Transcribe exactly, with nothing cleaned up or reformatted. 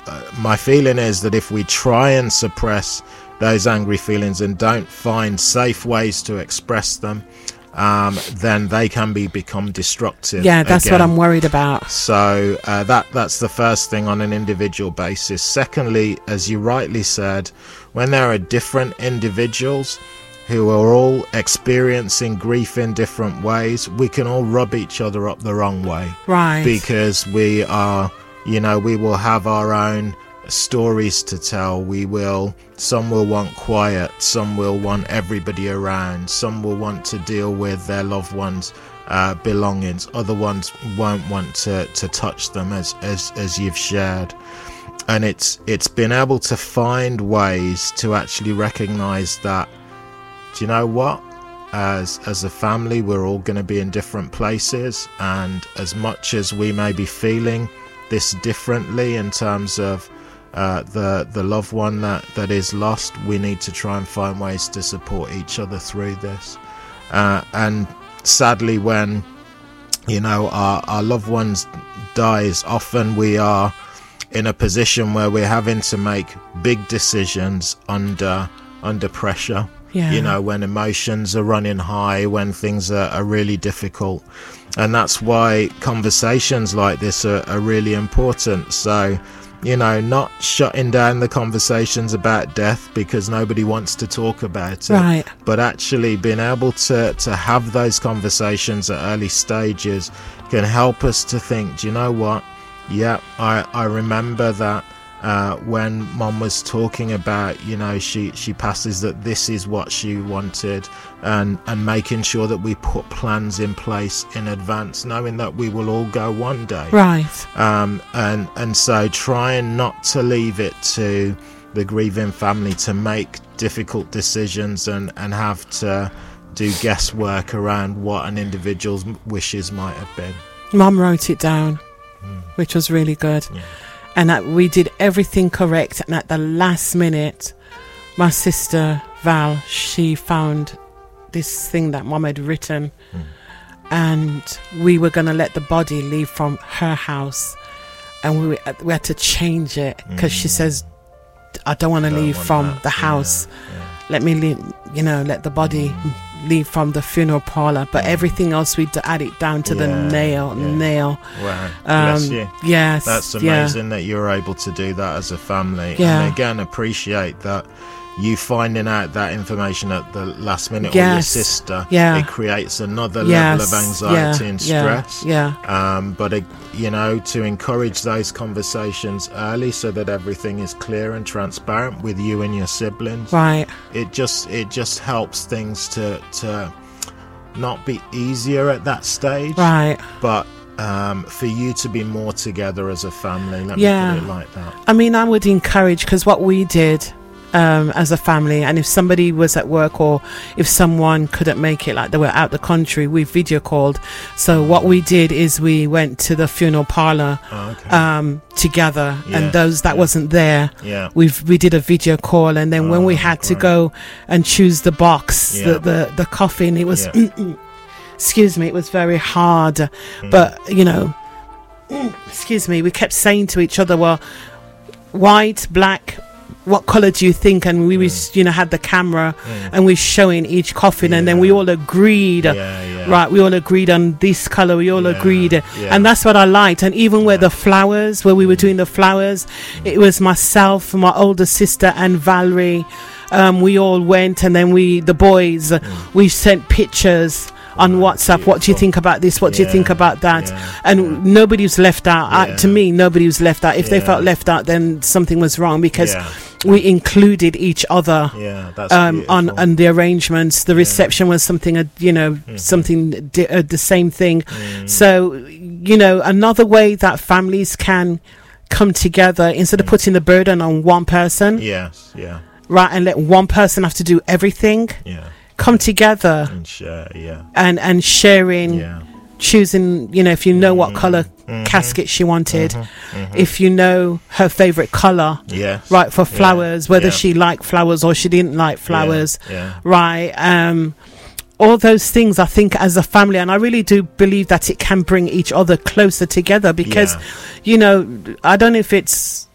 uh, my feeling is that if we try and suppress those angry feelings and don't find safe ways to express them, um, then they can be become destructive. Yeah, that's again. what I'm worried about. So uh, that that's the first thing on an individual basis. Secondly, as you rightly said, when there are different individuals who are all experiencing grief in different ways, we can all rub each other up the wrong way. Right. Because we are, you know, we will have our own stories to tell. We will, some will want quiet, some will want everybody around, some will want to deal with their loved ones' uh, belongings, other ones won't want to, to touch them, as, as, as you've shared. And it's it's been able to find ways to actually recognize that, do you know what? As as a family, we're all going to be in different places, and as much as we may be feeling this differently in terms of uh, the the loved one that, that is lost, we need to try and find ways to support each other through this. Uh, and sadly, when you know our, our loved ones dies, often we are in a position where we're having to make big decisions under under pressure. Yeah. You know, when emotions are running high, when things are, are really difficult. And that's why conversations like this are, are really important. So, you know, not shutting down the conversations about death because nobody wants to talk about it. Right. But actually being able to, to have those conversations at early stages can help us to think, do you know what? Yeah, I, I remember that. Uh, when Mom was talking about, you know, she, she passes that this is what she wanted, and, and making sure that we put plans in place in advance, knowing that we will all go one day. Right. Um, and, and so trying not to leave it to the grieving family to make difficult decisions and, and have to do guesswork around what an individual's wishes might have been. Mum wrote it down, mm. which was really good. Yeah. And that we did everything correct. And at the last minute, my sister Val, she found this thing that Mum had written. Mm. And we were going to let the body leave from her house. And we, we had to change it because mm. she says, I don't want to leave from that. the house. Yeah, yeah. Let me leave, you know, let the body mm. leave from the funeral parlor. But mm. everything else, we add it down to yeah, the nail, yeah. nail. Wow. Um, Bless you. Yes. That's amazing yeah. that you're able to do that as a family. Yeah. And again, appreciate that you finding out that information at the last minute, yes. or your sister, yeah. it creates another yes. level of anxiety yeah. and stress. Yeah. yeah. Um, but, uh, you know, to encourage those conversations early so that everything is clear and transparent with you and your siblings. Right. It just it just helps things to to not be easier at that stage. Right. But um, for you to be more together as a family. Let yeah. me put it like that. I mean, I would encourage, because what we did um, as a family, and if somebody was at work or if someone couldn't make it, like they were out the country, we video called. So what we did is we went to the funeral parlor oh, okay. um, together, yeah. and those that yeah. wasn't there, yeah. we we did a video call. And then oh, when we had great. to go and choose the box, yeah. the, the the coffin, it was yeah. excuse me, it was very hard. Mm. But you know, excuse me, we kept saying to each other, well, white, black, what color do you think? And we mm. was, you know, had the camera mm. and we showing each coffin, yeah. and then we all agreed, yeah, yeah. right? We all agreed on this color. We all yeah, agreed, yeah. and that's what I liked. And even yeah. where the flowers, where we were doing the flowers, mm. it was myself, my older sister, and Valerie. Um, we all went, and then we, the boys, mm. we sent pictures on WhatsApp. Beautiful. What do you think about this? What yeah, do you think about that? Yeah, and yeah. nobody was left out. Yeah. I, to me, nobody was left out. If yeah. they felt left out, then something was wrong, because yeah. we included each other yeah, that's um, on on the arrangements. The reception yeah. was something, uh, you know, mm-hmm. something di- uh, the same thing. Mm. So, you know, another way that families can come together instead of putting the burden on one person. Yes, yeah. Right, and let one person have to do everything. Yeah. Come together and share, yeah, and and sharing, yeah. choosing. You know, if you know mm-hmm. what color mm-hmm. casket she wanted, mm-hmm. Mm-hmm. if you know her favorite color, yes, right, for flowers, yeah. whether yeah. she liked flowers or she didn't like flowers, yeah. Yeah. right. Um, all those things, I think, as a family, and I really do believe that it can bring each other closer together, because, yeah. you know, I don't know if it's